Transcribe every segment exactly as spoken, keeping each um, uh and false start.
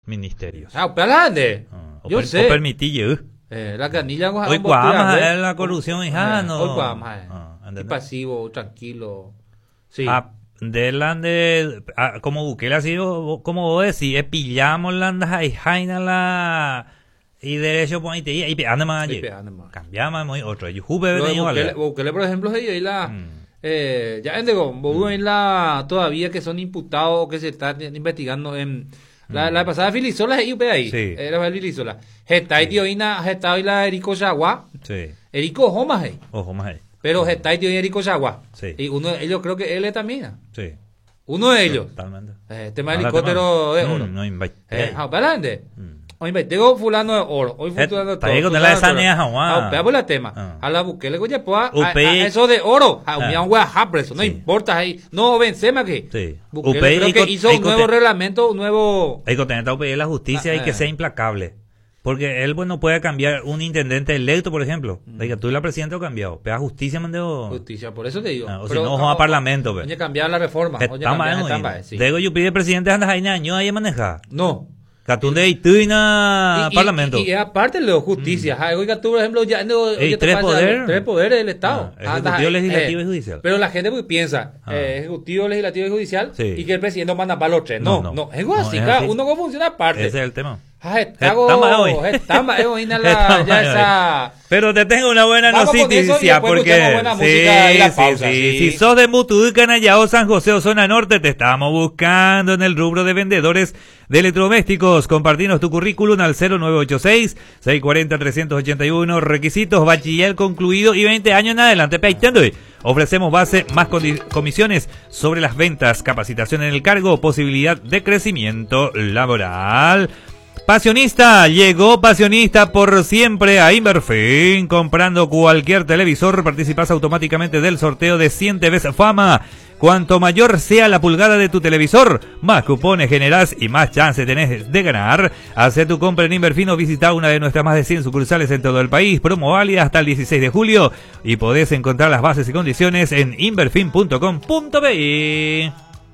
ministerios. Ah, pelande. Ah, Yo per, sé. O permití yo. Eh, la canilla con Hoy cuadamos a la corrupción, hija, no. Hoy cuadamos a Ah, y ¿entendés? pasivo, tranquilo. Sí. Ah, de lande, ah, como Bukele ha sido, como vos decís, eh, pillamos landas y jaina la y derecho pues y y anda más Y allí. pe- anda más. Cambiamos muy otro. Y juve Lo de venido Bukele, vale. Bukele, por ejemplo, ellos y la Mm. eh, ya en digo, vos en la todavía que son imputados o que se están investigando en la, la pasada Filisola y pe ahí. Sí. Era el Filisola. Está tío ina, está y la Erico Yagua. Sí. Erico Homas ahí. Ojo más ahí. Pero está tío Erico Yagua. Sí. Y uno de ellos creo que él es también. Sí. Uno de ellos. Totalmente. Eh, tema Ahora helicóptero te de mando. oro. Mm, no invite. Eh, ah, ¿balande? Mm. Hoy me tengo fulano de oro. Hoy Eh, fulano de está ahí con la esa nea, Juan. Ah, por la tema. Ah. A la Bukele que ya pueda. U P I. Eso de oro. A un Ah. wea eso. No Sí. importa ahí. No vencemos aquí. Sí. Bukele U P I creo y que con- hizo y un con- nuevo reglamento, un nuevo. Hay que tener que pedir la justicia Ah, y que eh. sea implacable. Porque él, bueno, puede cambiar un intendente electo, por ejemplo. Mm. Diga, tú y la presidenta lo cambiado. Pero a justicia mandó. Justicia, por eso te digo. Ah, o si Pero, no, ojo a parlamento, ve. Oye, cambiar la reforma. Oye, Está cambiar, mal, está ¿no? mal, sí. Digo, yo pide presidente andas ahí año ahí a manejar. No. Catún de Ituina Y- y- parlamento. Y, y aparte de justicia, ah, oiga tú por ejemplo ya no, Ey, oye, te tres pasa, poderes. tres poderes del Estado. Ah, ejecutivo, Ah, legislativo y judicial. Pero la gente pues, piensa, Ah. eh, ejecutivo, legislativo y judicial, Sí. y que el presidente manda para los tres. No, No, no, no. es No, así, es cada así. uno cómo funciona aparte. Ese es el tema. Ah, estago, Estamos hoy. estamos, eh, hoy en la- Estamos ya hoy. esa. Pero te tengo una buena Vamos con eso y noticia después porque escuchamos buena sí, música y la sí, pausa, sí. sí. Si sos de Mutudú, Canayao, San José o zona norte, te estamos buscando en el rubro de vendedores de electrodomésticos. Compartinos tu currículum al cero nueve ocho seis, seis cuatro cero, tres ocho uno. Requisitos: bachiller concluido y veinte años en adelante. Peitando. Ofrecemos base más condi- comisiones sobre las ventas, capacitación en el cargo, posibilidad de crecimiento laboral. Pasionista, llegó Pasionista por siempre a Inverfin. Comprando cualquier televisor participas automáticamente del sorteo de cien T Vs Fama. Cuanto mayor sea la pulgada de tu televisor, más cupones generás y más chance tenés de ganar. Hacé tu compra en Inverfin o visita una de nuestras más de cien sucursales en todo el país. Promo válida hasta el dieciséis de julio y podés encontrar las bases y condiciones en inverfin punto com punto be.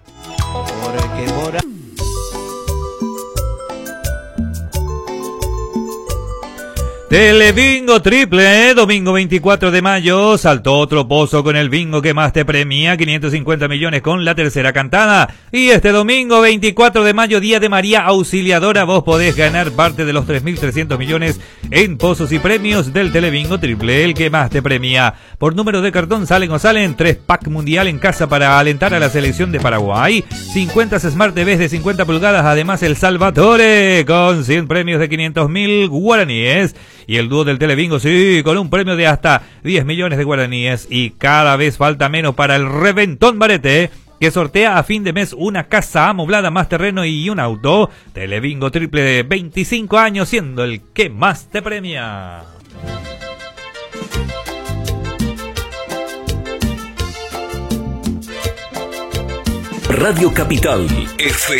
Porque por Telebingo triple, domingo veinticuatro de mayo, saltó otro pozo con el bingo que más te premia, quinientos cincuenta millones con la tercera cantada. Y este domingo veinticuatro de mayo, día de María Auxiliadora, vos podés ganar parte de los tres mil trescientos millones en pozos y premios del Telebingo triple, el que más te premia. Por número de cartón salen o salen, tres pack mundial en casa para alentar a la selección de Paraguay, cincuenta Smart T Vs de cincuenta pulgadas, además el Salvatore, con cien premios de quinientos mil guaraníes. Y el dúo del Telebingo, sí, con un premio de hasta diez millones de guaraníes. Y cada vez falta menos para el Reventón Barete, que sortea a fin de mes una casa amoblada, más terreno y un auto. Telebingo triple de veinticinco años, siendo el que más te premia. Radio Capital F